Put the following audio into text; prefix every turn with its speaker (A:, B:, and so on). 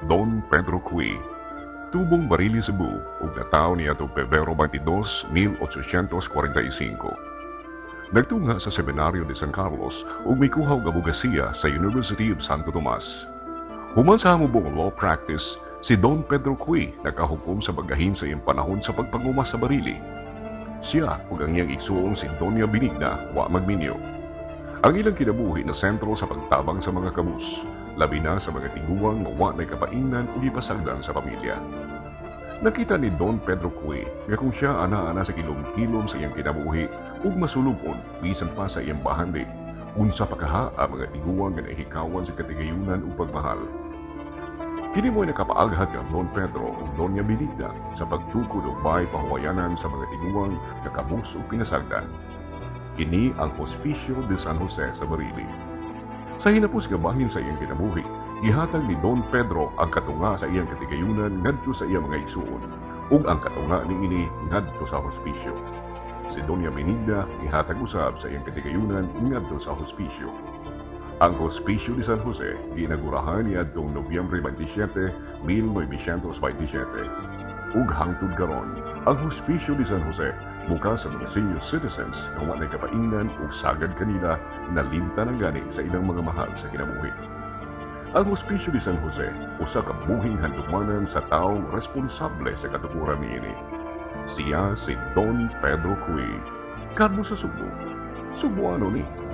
A: Don Pedro Cui, tubong Barili, Cebu, ug natawo niya to Pebrero 22, 1845. Nagtunga sa Seminaryo de San Carlos ug mikuhaw nga abogasiya sa University of Santo Tomas. Human sa hamubong law practice, si Don Pedro Cui nakahukom sa paggahin sa iyang panahon sa pagpangumas sa Barili. Siya ug ang iyang igsuong si Doña Benigna wa magminyo. Ang ilang kinabuhi na sentro sa pagtabang sa mga kabus, labi na sa mga tiguang nga wa nay kapainan ug ipasagdan sa pamilya. Nakita ni Don Pedro Cui nga kung siya ana-ana sa kilom-kilom sa iyang kinabuhi ug masulubon bisan pa sa iyang bahandi, unsa pa kaha ang mga tiguang nga nahikawan sa katigayunan ug pagmahal. Kini mo'y nakapaaghat kang Don Pedro ug Doña Benigna sa pagtukod ug bay pahuwayanan sa mga tiguang nga kabus ug pinasagdan. Kini ang Hospicio de San Jose sa Barili. Sa hinapos nga bahin sa iyang kinabuhi, gihatag ni Don Pedro ang katunga sa iyang katigayunan ngadto sa iyang mga igsuon, ug ang katunga niini ngadto sa hospicio. Si Doña Benigna gihatag usab sa iyang katigayunan ngadto sa hospicio. Ang Hospicio de San Jose ginagurahan niadtong Nobyembre 27, 1927. Ug hangtod karon, ang Hospicio de San Jose bukas sa mga senior citizens na walay kapainan ug sagad kanila na limta ng gani sa ilang mga mahal sa kinabuhi. Ang Hospicio de San Jose usa ka buhing handugmanan sa taong responsable sa katukuran niini. Siya si Don Pedro Cui. Kadmo sa Subo. Subuano ni.